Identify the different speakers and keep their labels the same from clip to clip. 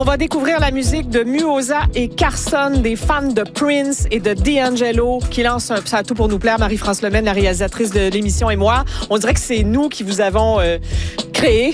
Speaker 1: On va découvrir la musique de Muoza et Carson, des fans de Prince et de D'Angelo, qui lancent un Ça a tout pour nous plaire. Marie-France Lemaine, la réalisatrice de l'émission, et moi. On dirait que c'est nous qui vous avons créé.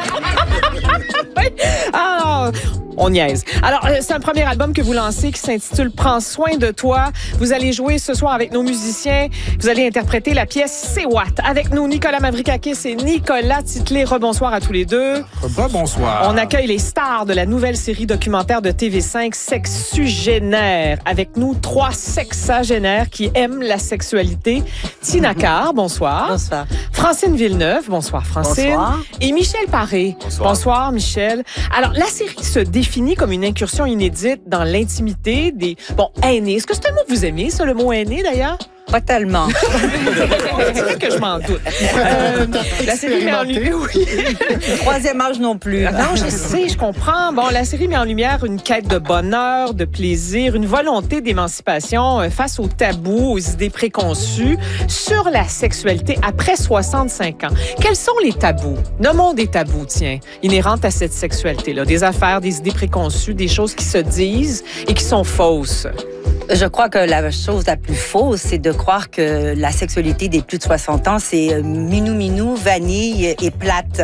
Speaker 1: Ah, on niaise. Alors, c'est un premier album que vous lancez qui s'intitule « Prends soin de toi ». Vous allez jouer ce soir avec nos musiciens. Vous allez interpréter la pièce « C'est What ». Avec nous, Nicolas Mavrikakis et Nicolas Titley. Rebonsoir à tous les deux.
Speaker 2: Rebonsoir.
Speaker 1: On accueille les stars de la nouvelle série documentaire de TV5, Sexugénaire. Avec nous, 3 sexagénaires qui aiment la sexualité. Tina Carr, bonsoir.
Speaker 3: Bonsoir.
Speaker 1: Francine Villeneuve, bonsoir Francine.
Speaker 3: Bonsoir.
Speaker 1: Et Michel Paré. Bonsoir Michel. Alors, la série se définit comme une incursion inédite dans l'intimité des... Bon, aînés. Est-ce que c'est un mot que vous aimez, ça, le mot aîné, d'ailleurs?
Speaker 3: Pas tellement.
Speaker 1: C'est vrai que je m'en doute. La série met en lumière... Oui.
Speaker 3: Troisième âge non plus.
Speaker 1: Non, je sais, je comprends. Bon, la série met en lumière une quête de bonheur, de plaisir, une volonté d'émancipation face aux tabous, aux idées préconçues sur la sexualité après 65 ans. Quels sont les tabous? Nommons des tabous, tiens, inhérentes à cette sexualité-là. Des affaires, des idées préconçues, des choses qui se disent et qui sont fausses.
Speaker 3: Je crois que la chose la plus fausse, c'est de croire que la sexualité des plus de 60 ans, c'est minou-minou, vanille et plate.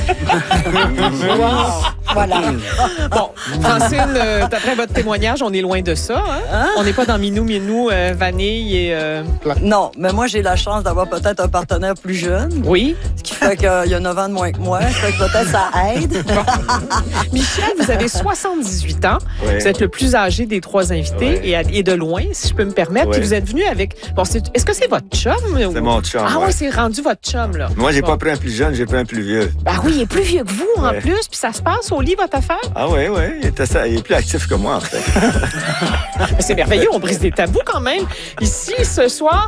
Speaker 3: Voilà.
Speaker 1: Bon, Francine, d'après votre témoignage, on est loin de ça. Hein? On n'est pas dans minou-minou, vanille et...
Speaker 4: Non, mais moi, j'ai la chance d'avoir peut-être un partenaire plus jeune.
Speaker 1: Oui.
Speaker 4: Ce qui fait qu'il y a 9 ans de moins que moi. Ça fait que peut-être ça aide.
Speaker 1: Michel, vous avez 78 ans.
Speaker 2: Oui.
Speaker 1: Vous êtes le plus âgé des 3 invités et de loin, si je peux me permettre.
Speaker 2: Oui.
Speaker 1: Puis vous êtes venu avec... Bon, est-ce que c'est votre chum?
Speaker 2: C'est mon chum.
Speaker 1: Ah oui, c'est rendu votre chum, là.
Speaker 2: Moi, j'ai pas pris un plus jeune, j'ai pris un plus vieux.
Speaker 1: Ah oui, il est plus vieux que vous, en
Speaker 2: Ouais.
Speaker 1: plus. Puis ça se passe au lit, votre affaire?
Speaker 2: Ah oui, oui, il est plus actif que moi, en fait.
Speaker 1: Mais c'est merveilleux, on brise des tabous quand même. Ici, ce soir,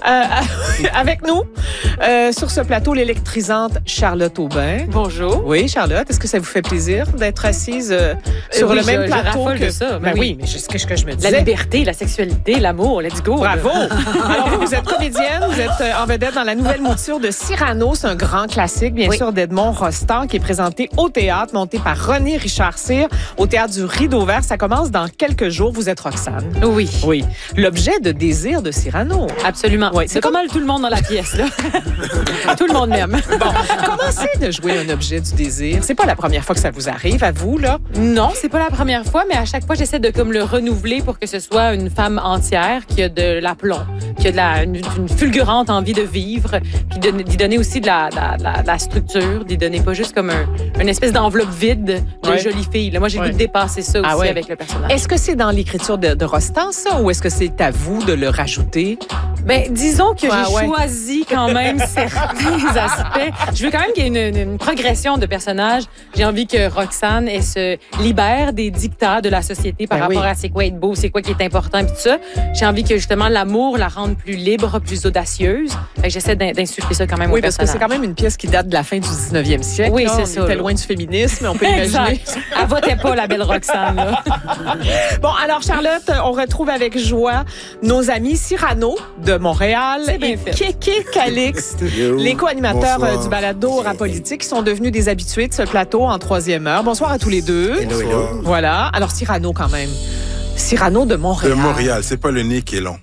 Speaker 1: avec nous, sur ce plateau, l'électrisante Charlotte Aubin.
Speaker 5: Bonjour.
Speaker 1: Oui, Charlotte, est-ce que ça vous fait plaisir d'être assise sur
Speaker 5: oui,
Speaker 1: le même
Speaker 5: je
Speaker 1: plateau
Speaker 5: raffole
Speaker 1: que
Speaker 5: de ça.
Speaker 1: Ben
Speaker 5: Mais
Speaker 1: oui, mais c'est ce que je me
Speaker 5: La
Speaker 1: disais.
Speaker 5: liberté, la sexualité, l'amour, let's go.
Speaker 1: Bravo! Alors, vous êtes comédienne, vous êtes en vedette dans la nouvelle mouture de Cyrano. C'est un grand classique, bien sûr, d'Edmond Rostand, qui est présenté au théâtre, monté par René Richard Cyr, au théâtre du Rideau Vert. Ça commence dans quelques jours. Vous êtes Roxane.
Speaker 5: Oui.
Speaker 1: Oui. L'objet de désir de Cyrano.
Speaker 5: Absolument.
Speaker 1: Oui,
Speaker 5: C'est pas mal tout le monde dans la pièce, là. Tout le monde m'aime.
Speaker 1: Bon, comment c'est de jouer un objet du désir? C'est pas la première fois que ça vous arrive, à vous, là?
Speaker 5: Non, c'est pas la première fois, mais à chaque fois, j'essaie de comme le renouveler pour que ce soit une femme entière qui a de l'aplomb, qui a une fulgurante envie de vivre, puis d'y donner aussi de la structure, d'y donner pas juste comme une espèce d'enveloppe vide de
Speaker 1: Ouais.
Speaker 5: jolie fille. Là, moi, j'ai le goût de dépasser ça aussi
Speaker 1: ouais.
Speaker 5: avec le personnage.
Speaker 1: Est-ce que c'est dans l'écriture de Rostand, ça, ou est-ce que c'est à vous de le rajouter?
Speaker 5: Ben, disons que j'ai
Speaker 1: ouais.
Speaker 5: choisi quand même certains aspects. Je veux quand même qu'il y ait une progression de personnages. J'ai envie que Roxane, elle se libère des dictats de la société par rapport à c'est quoi être beau, c'est quoi qui est important, puis tout ça. J'ai envie que justement l'amour la rende plus libre, plus audacieuse. Fait que j'essaie d'insuffler ça quand même au
Speaker 1: Oui, parce que
Speaker 5: personnage.
Speaker 1: c'est quand même une pièce qui date de la fin du 19e siècle.
Speaker 5: Oui,
Speaker 1: là.
Speaker 5: c'est
Speaker 1: On
Speaker 5: ça,
Speaker 1: était
Speaker 5: là.
Speaker 1: loin du féminisme, on peut imaginer.
Speaker 5: Exact. Elle votait pas, la belle Roxane, là.
Speaker 1: Bon, alors, Charlotte, on retrouve avec joie nos amis Cyrano de Montréal
Speaker 5: C'est bien
Speaker 1: et
Speaker 5: fait.
Speaker 1: Kéké Calixte, les co-animateurs du balado Rapolitique, qui sont devenus des habitués de ce plateau en 3e heure. Bonsoir à tous les deux.
Speaker 6: Bonsoir.
Speaker 1: Voilà. Alors, Cyrano, quand même. Cyrano de Montréal.
Speaker 6: De Montréal, c'est pas le nez qui est long.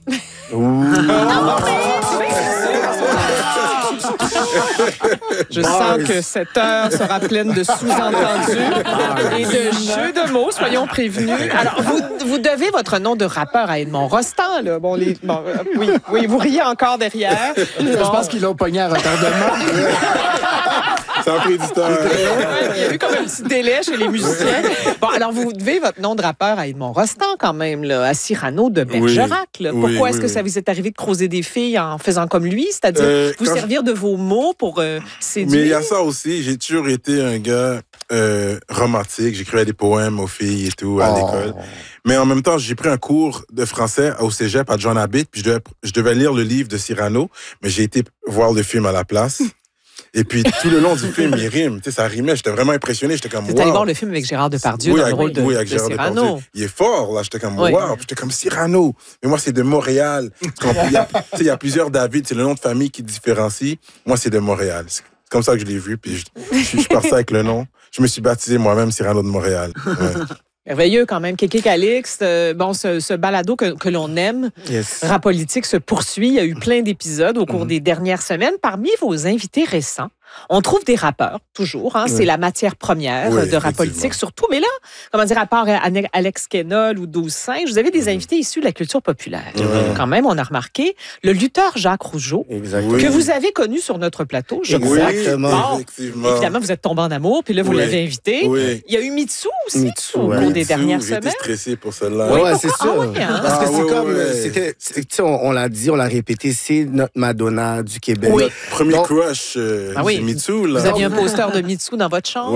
Speaker 1: Je sens que cette heure sera pleine de sous-entendus et de jeux de mots, soyons prévenus. Alors, vous devez votre nom de rappeur à Edmond Rostand, là. Bon, oui, vous riez encore derrière.
Speaker 2: Je pense qu'ils l'ont pogné à retardement.
Speaker 6: Ça a pris du temps.
Speaker 1: Il y a eu comme un petit délai chez les musiciens. Bon, alors, vous devez votre nom de rappeur à Edmond Rostand, quand même, là, à Cyrano de Bergerac. Là.
Speaker 6: Oui,
Speaker 1: Pourquoi
Speaker 6: oui,
Speaker 1: est-ce que
Speaker 6: oui.
Speaker 1: ça vous est arrivé de croiser des filles en faisant comme lui, c'est-à-dire vous
Speaker 6: quand
Speaker 1: servir de vos mots pour séduire?
Speaker 6: Mais il y a ça aussi. J'ai toujours été un gars romantique. J'écrivais des poèmes aux filles et tout à l'école. Mais en même temps, j'ai pris un cours de français au cégep à John Abbott, puis je devais lire le livre de Cyrano, mais j'ai été voir le film à la place. Et puis, tout le long du film, il rime. Tu sais, ça rimait. J'étais vraiment impressionné. J'étais comme,
Speaker 1: Vous êtes allé
Speaker 6: wow.
Speaker 1: voir le film avec Gérard Depardieu
Speaker 6: Oui,
Speaker 1: dans
Speaker 6: avec,
Speaker 1: le rôle de,
Speaker 6: oui, avec
Speaker 1: de
Speaker 6: Gérard
Speaker 1: Cyrano.
Speaker 6: Depardieu. Il est fort, là. J'étais comme,
Speaker 1: Oui.
Speaker 6: wow. J'étais comme Cyrano. Mais moi, c'est de Montréal. Il y a plusieurs David. C'est le nom de famille qui différencie. Moi, c'est de Montréal. C'est comme ça que je l'ai vu. Puis je suis parti avec le nom. je me suis baptisé moi-même Cyrano de Montréal. Ouais.
Speaker 1: Merveilleux quand même. Kéké Calixte, bon, ce balado que l'on aime, Rap politique, se poursuit. Il y a eu plein d'épisodes au cours des dernières semaines. Parmi vos invités récents, on trouve des rappeurs, toujours. Hein, c'est la matière première de Rap politique, surtout. Mais là, comment dire, à part Alex Kenol ou 12-5, vous avez des invités issus de la culture populaire. Quand même, on a remarqué le lutteur Jacques Rougeau, que vous avez connu sur notre plateau, je crois.
Speaker 6: Exactement. Effectivement.
Speaker 1: Évidemment, vous êtes tombé en amour, puis là, vous l'avez invité. Il y a eu Mitsu aussi au cours des dernières semaines.
Speaker 6: J'étais stressé pour celle-là.
Speaker 7: Oui, c'est sûr. Parce que c'est comme, on l'a dit, on l'a répété, c'est notre Madonna du Québec.
Speaker 6: Oui. Premier crush, c'est Mitsu. Là.
Speaker 1: Vous aviez un poster de Mitsu dans votre chambre?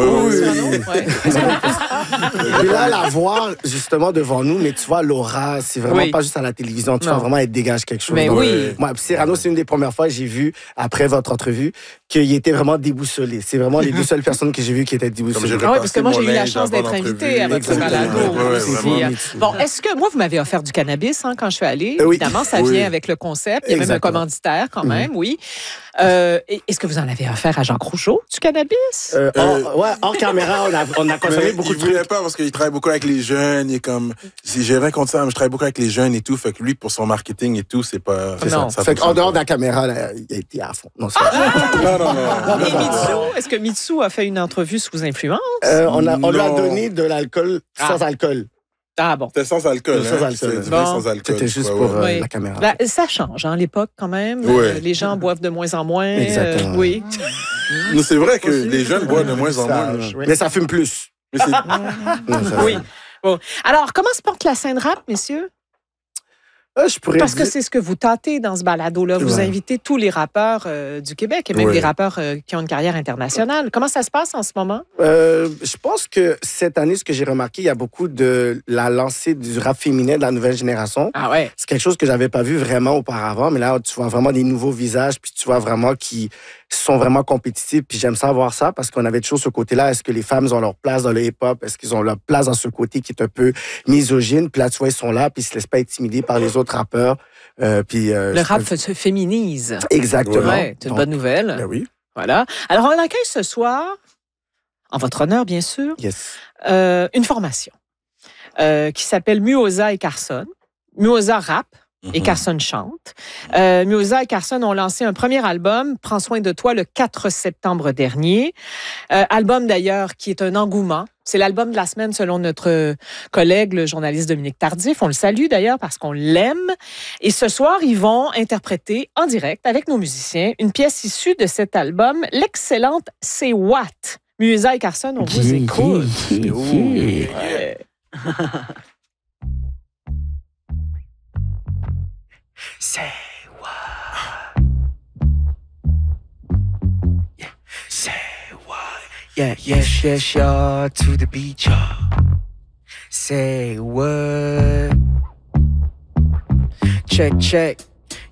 Speaker 7: Et là, la voir justement devant nous, mais tu vois, Laura, c'est vraiment pas juste à la télévision. Tu vois, vraiment, elle dégage quelque chose.
Speaker 1: Mais
Speaker 7: donc, moi, Cyrano, c'est une des premières fois que j'ai vu, après votre entrevue, qu'il était vraiment déboussolé. C'est vraiment les 2 seules personnes que j'ai vues qui étaient déboussolées.
Speaker 1: Oui, parce que moi, j'ai eu la chance d'être invitée à votre balado. Bon, est-ce que moi, vous m'avez offert du cannabis quand je suis allée? Évidemment, ça vient avec le concept. Il y a même un commanditaire quand même, oui. Est-ce que vous en avez offert à Jean Rougeau, du cannabis?
Speaker 7: Hors caméra, on a consommé beaucoup de trucs.
Speaker 6: Il voulait pas parce qu'il travaille beaucoup avec les jeunes. Il est comme, j'ai rien contre ça, mais je travaille beaucoup avec les jeunes et tout. Fait que lui, pour son marketing et tout, c'est pas.
Speaker 7: Non. Fait qu'en dehors de la caméra, là, il a été à fond. Non.
Speaker 1: Et Mitsu, est-ce que Mitsu a fait une entrevue sous influence?
Speaker 7: On lui a donné de l'alcool sans alcool.
Speaker 1: Ah bon.
Speaker 6: C'était sans alcool.
Speaker 7: C'était
Speaker 6: sans alcool.
Speaker 7: C'était juste pour la caméra.
Speaker 1: Là, ça change, à l'époque, quand même. Les gens boivent de moins en moins.
Speaker 7: Exactement.
Speaker 6: C'est vrai que les jeunes boivent de moins en moins.
Speaker 7: Mais ça fume plus.
Speaker 1: Oui. Bon. Alors, comment se porte la scène rap, messieurs? Parce que c'est ce que vous tâtez dans ce balado-là. Vous invitez tous les rappeurs du Québec et même des rappeurs qui ont une carrière internationale. Comment ça se passe en ce moment?
Speaker 7: Je pense que cette année, ce que j'ai remarqué, il y a beaucoup de la lancée du rap féminin de la nouvelle génération.
Speaker 1: Ah ouais?
Speaker 7: C'est quelque chose que j'avais pas vu vraiment auparavant, mais là, tu vois vraiment des nouveaux visages, puis tu vois vraiment qui sont vraiment compétitifs, puis j'aime ça voir ça, parce qu'on avait toujours ce côté-là. Est-ce que les femmes ont leur place dans le hip-hop? Est-ce qu'ils ont leur place dans ce côté qui est un peu misogyne? Puis là, tu vois, ils sont là, puis ils se laissent pas intimider par les autres rappeurs.
Speaker 1: Le rap se féminise.
Speaker 7: Exactement.
Speaker 1: Ouais, c'est une bonne nouvelle.
Speaker 7: Ben oui.
Speaker 1: Voilà. Alors, on accueille ce soir, en votre honneur, bien sûr, une formation qui s'appelle Muoza et Carson. Muoza rap. Et Carson chante. Muoza et Carson ont lancé un premier album, Prends soin de toi, le 4 septembre dernier. Album d'ailleurs qui est un engouement. C'est l'album de la semaine selon notre collègue, le journaliste Dominique Tardif. On le salue d'ailleurs parce qu'on l'aime. Et ce soir, ils vont interpréter en direct avec nos musiciens une pièce issue de cet album, l'excellente C'est What. Muoza et Carson, on vous écoute.
Speaker 8: Say what? Yeah. Say what? Yeah, yes, y'all, to the beach, y'all. Say what? Check.